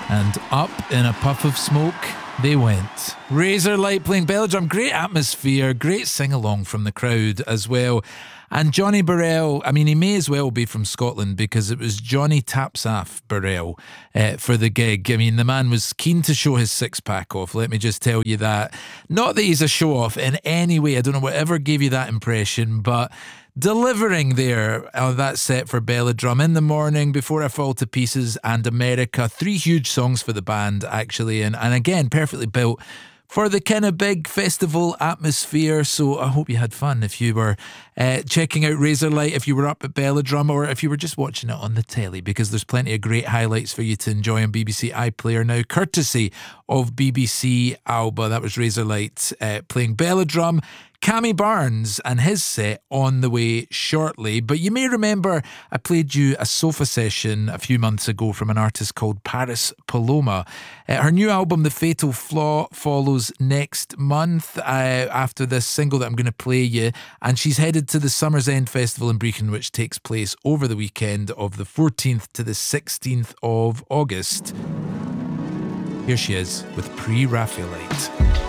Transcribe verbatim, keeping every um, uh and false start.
And up in a puff of smoke they went. Razorlight playing belly drum. Great atmosphere, great sing-along from the crowd as well. And Johnny Burrell, I mean, he may as well be from Scotland because it was Johnny Tapsaf Burrell uh, for the gig. I mean, the man was keen to show his six-pack off, let me just tell you that. Not that he's a show-off in any way, I don't know whatever gave you that impression, but delivering there on that set for Belly Drum in the morning, Before I Fall to Pieces and America. Three huge songs for the band, actually, and, and again, perfectly built for the kind of big festival atmosphere. So I hope you had fun if you were uh, checking out Razorlight, if you were up at Belly Drum, or if you were just watching it on the telly, because there's plenty of great highlights for you to enjoy on B B C iPlayer now, courtesy of B B C Alba. That was Razorlight uh, playing Belly Drum. Cammy Barnes and his set on the way shortly. But you may remember I played you a sofa session a few months ago from an artist called Paris Paloma. Uh, her new album, The Fatal Flaw, follows next month uh, after this single that I'm going to play you. And she's headed to the Summer's End Festival in Brecon, which takes place over the weekend of the fourteenth to the sixteenth of August. Here she is with Pre-Raphaelite.